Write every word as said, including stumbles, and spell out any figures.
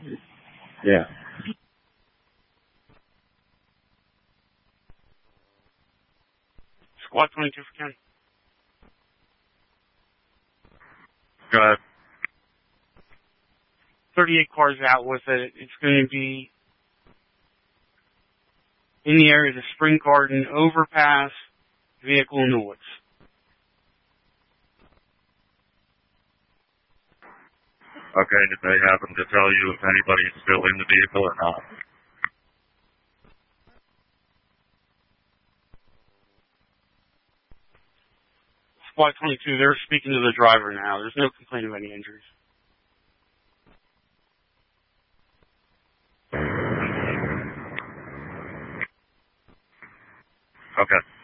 Yeah. Squad twenty-two for Ken. Go ahead. thirty-eight cars out with it. It's going to be in the area of the Spring Garden overpass, vehicle in the woods. Okay, did they happen to tell you if anybody's still in the vehicle or not? Squad twenty-two, they're speaking to the driver now. There's no complaint of any injuries. Okay.